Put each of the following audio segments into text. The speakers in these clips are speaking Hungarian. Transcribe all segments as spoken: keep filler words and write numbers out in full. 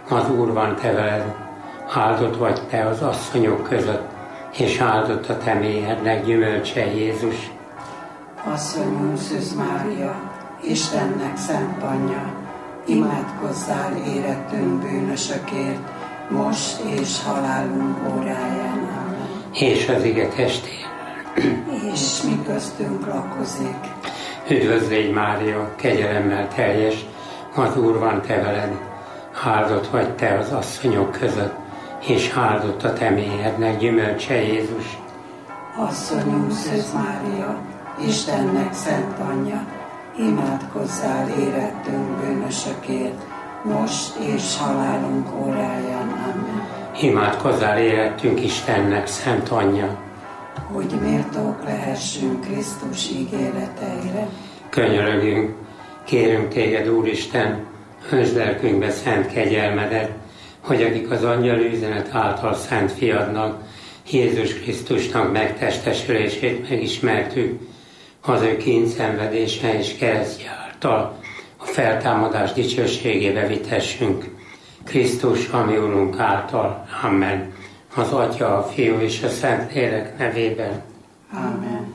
az Úr van te veled, áldott vagy te az asszonyok között, és áldott a te méhednek gyümölcse Jézus. Asszonyunk Szűz Mária, Istennek szent anyja, imádkozzál érettünk bűnösökért, most és halálunk óráján. Amen. És az ige testér. És mi köztünk lakozik. Üdvözlégy Mária, kegyelemmel teljes, az Úr van te veled, áldott vagy te az asszonyok között, és áldott a te méhednek gyümölcse Jézus. Asszonyunk Szűz Mária, Istennek szent anyja, imádkozzál érettünk bűnösökért, most és halálunk óráján. Amen. Imádkozzál érettünk Istennek szent anyja, hogy méltók lehessünk Krisztus ígéreteire. Könyörögünk, kérünk téged, Úristen, öntsd lelkünkbe szent kegyelmedet, hogy akik az angyali üzenet által szent fiadnak, Jézus Krisztusnak megtestesülését megismertük, az ő kíndszenvedése és keresztje által a feltámadás dicsőségébe vitessünk. Krisztus, ami Urunk által. Amen. Az Atya, a Fiú és a Szentlélek nevében. Amen.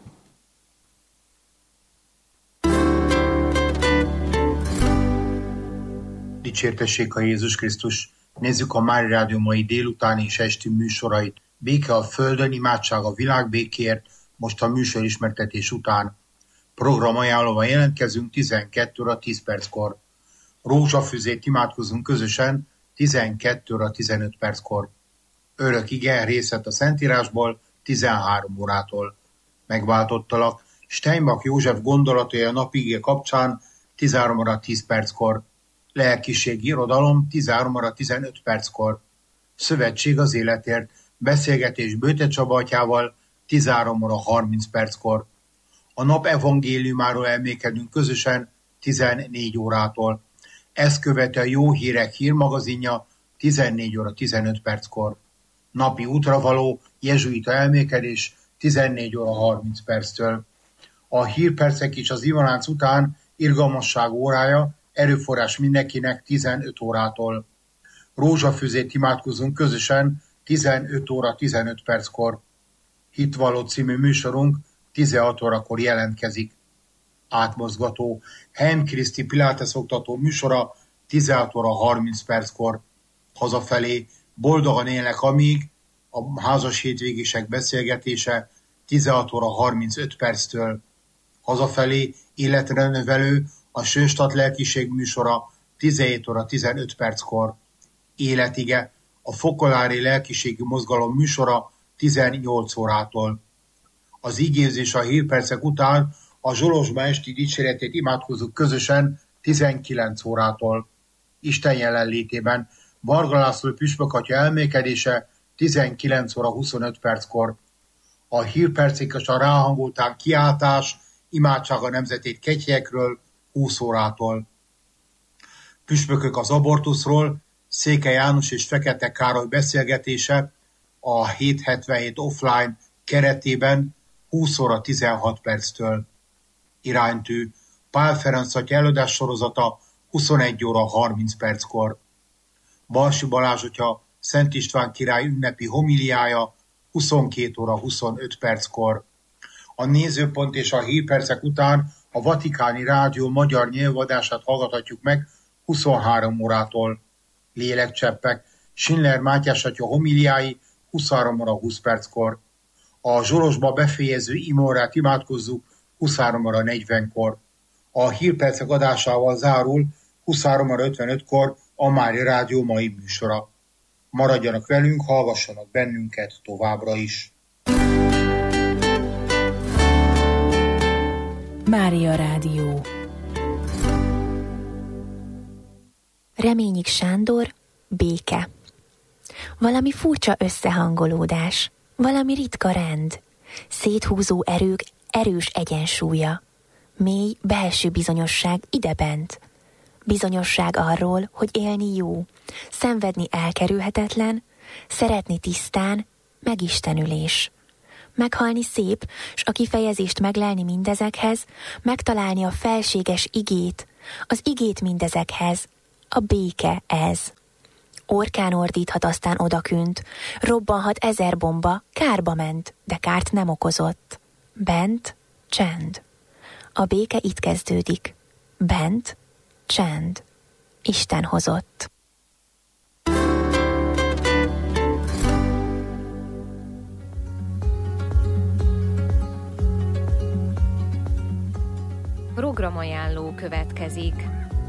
Dicsértessék a Jézus Krisztus! Nézzük a Mária Rádió mai délutáni és esti műsorait. Béke a földön, imádság a világ békéért, most a műsor ismertetés után. Programajánlóval jelentkezünk tizenkét óra tíz perckor. Rózsafüzét imádkozunk közösen tizenkét óra tizenöt perckor. Örök ige részlet a Szentírásból tizenhárom órától. Megváltottalak Steinbach József gondolatai a napigé kapcsán tizenhárom óra tíz perckor. Lelkiségi irodalom tizenhárom óra tizenöt perckor. Szövetség az életért, beszélgetés Böjte Csaba atyával tizenhárom óra harminc perckor. A nap evangéliumáról elmékedünk közösen tizennégy órától. Ezt követi a Jó Hírek hírmagazinja tizennégy óra tizenöt perckor. Napi útravaló jezsuita elmékedés tizennégy óra harminc perctől. A hírpercek is az ivalánc után irgalmasság órája, erőforrás mindenkinek tizenöt órától. Rózsafüzét imádkozunk közösen tizenöt óra tizenöt perckor. Hitvalló című műsorunk tizenhat órakor jelentkezik. Átmozgató Hen Kriszti Pilates oktató műsora tizenhat óra harminc perckor. Hazafelé Boldogan élnek amíg, a házas hétvégések beszélgetése tizenhat óra harmincöt perctől. Hazafelé Életre növelő, a Sőstat lelkiség műsora tizenhét óra tizenöt perckor. Életige, a Fokolári lelkiségi mozgalom műsora tizennyolc órától. Az igézés a hírpercek után a Zsolozsma esti dicséretét imádkozunk közösen tizenkilenc órától. Isten jelenlétében Varga László püspök atya elmékedése tizenkilenc óra huszonöt perckor. A hírpercek és a ráhangoltán kiáltás, imádság a nemzetét kegyekről húsz órától. Püspökök az abortuszról, Székely János és Fekete Károly beszélgetése a hétszázhetvenhét offline keretében húsz óra tizenhat perctől. Iránytű Pál Ferenc atya előadás sorozata huszonegy óra harminc perckor. Balsi Balázs atya Szent István király ünnepi homiliája huszonkét óra huszonöt perckor. A nézőpont és a hírpercek után a Vatikáni Rádió magyar nyelvadását hallgathatjuk meg huszonhárom órától. Lélekcseppek Schindler Mátyás atya homiliái huszonhárom óra húsz perckor. A Zsolozsba befejező imórát imádkozzuk huszonhárom óra negyvenkor. A hírpercek adásával zárul huszonhárom óra ötvenötkor a Mária Rádió mai műsora. Maradjanak velünk, hallgassanak bennünket továbbra is. Mária Rádió. Reményik Sándor, béke. Valami furcsa összehangolódás, valami ritka rend, széthúzó erők erős egyensúlya, mély belső bizonyosság idebent, bizonyosság arról, hogy élni jó, szenvedni elkerülhetetlen, szeretni tisztán, megistenülés. Meghalni szép, s a kifejezést meglelni mindezekhez, megtalálni a felséges igét, az igét mindezekhez, a béke ez. Orkán ordíthat aztán odakünt, robbanhat ezer bomba, kárba ment, de kárt nem okozott. Bent csend. A béke itt kezdődik. Bent csend. Isten hozott. Programajánló következik.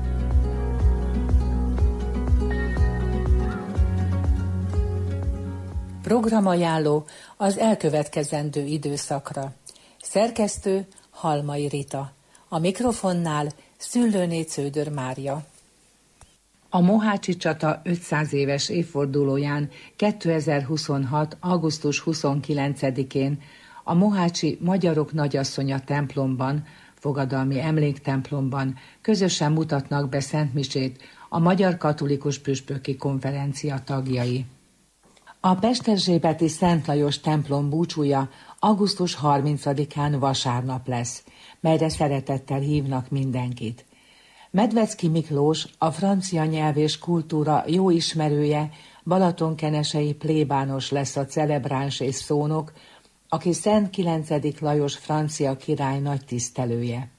Programajánló az elkövetkezendő időszakra. Szerkesztő Halmai Rita. A mikrofonnál Szüllőné Cződör Mária. A mohácsi csata ötszáz éves évfordulóján kétezer-huszonhat. augusztus huszonkilencedikén a mohácsi Magyarok Nagyasszonya templomban, fogadalmi emléktemplomban közösen mutatnak be szentmisét a Magyar Katolikus Püspöki Konferencia tagjai. A pesterzsébeti Szent Lajos templom búcsúja augusztus harmincadikán vasárnap lesz, melyre szeretettel hívnak mindenkit. Medvecki Miklós, a francia nyelv és kultúra jó ismerője, balatonkenesei plébános lesz a celebráns és szónok, aki Szent kilencedik Lajos francia király nagy tisztelője.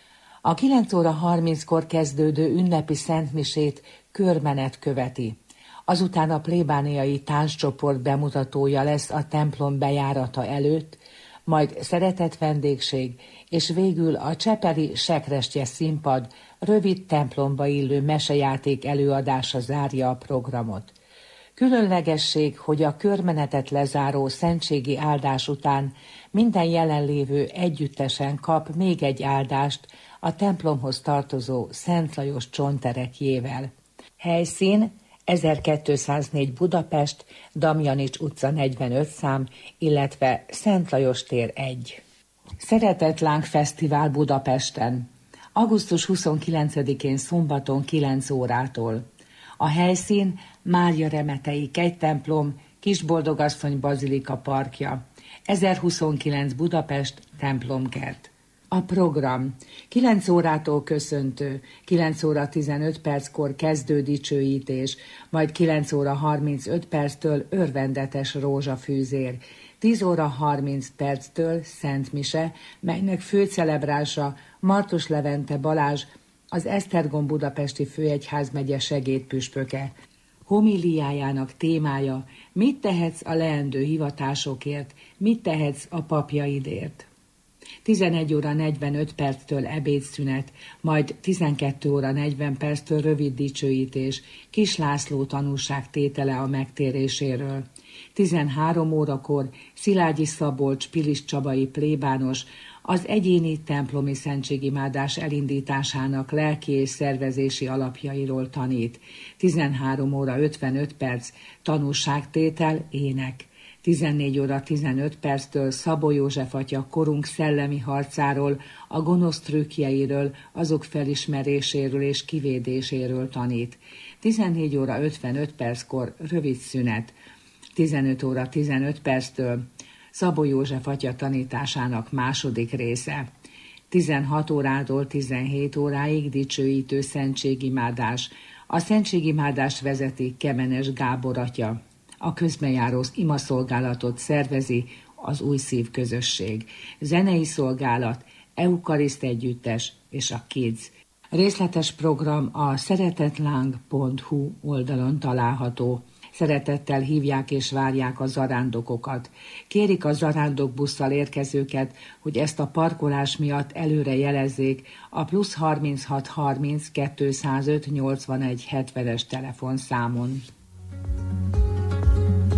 A kilenc óra harminckor kezdődő ünnepi szentmisét körmenet követi. Azután a plébániai tánccsoport bemutatója lesz a templom bejárata előtt, majd szeretett vendégség, és végül a csepeli Sekrestye színpad rövid templomba illő mesejáték előadása zárja a programot. Különlegesség, hogy a körmenetet lezáró szentségi áldás után minden jelenlévő együttesen kap még egy áldást a templomhoz tartozó Szent Lajos csonterekjével. Helyszín ezerkétszáznégy Budapest, Damjanics utca negyvenöt szám, illetve Szent Lajos tér egy. Szeretetláng Fesztivál Budapesten. augusztus huszonkilencedikén szombaton kilenc órától. A helyszín Mária Remetei kegytemplom, Kisboldogasszony bazilika parkja. ezerhuszonkilenc Budapest, templomkert. A program. kilenc órától köszöntő, kilenc óra tizenöt perckor kezdő dicsőítés, majd kilenc óra harmincöt perctől örvendetes rózsafűzér, tíz óra harminc perctől Szent Mise, melynek főcelebrása Martos Levente Balázs, az Esztergom budapesti főegyházmegye segédpüspöke. Homiliájának témája: mit tehetsz a leendő hivatásokért, mit tehetsz a papjaidért. tizenegy óra negyvenöt perctől ebédszünet, majd tizenkét óra negyven perctől rövid dicsőítés, Kis László tanúság tétele a megtéréséről. tizenhárom órakor Szilágyi Szabolcs Pilis Csabai plébános az egyéni templomi szentségimádás elindításának lelki és szervezési alapjairól tanít. tizenhárom óra ötvenöt perc tanúságtétel, ének. tizennégy óra tizenöt perctől Szabó József atya korunk szellemi harcáról, a gonosz trükkjeiről, azok felismeréséről és kivédéséről tanít. tizennégy óra ötvenöt perckor rövid szünet. tizenöt óra tizenöt perctől Szabó József atya tanításának második része. tizenhat órától tizenhét óráig dicsőítő szentségimádás. A szentségimádást vezeti Kemenes Gábor atya. A közbenjáró imaszolgálatot szervezi az Új Szív közösség. Zenei szolgálat, eukariszt együttes és a Kids. Részletes program a szeretetláng pont hu oldalon található. Szeretettel hívják és várják a zarándokokat. Kérik a zarándokbusszal érkezőket, hogy ezt a parkolás miatt előre jelezzék a plusz harminchat harminc kétszázöt nyolcvanegy hetvenes telefonszámon.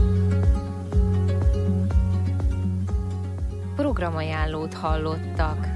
Programajánlót hallottak.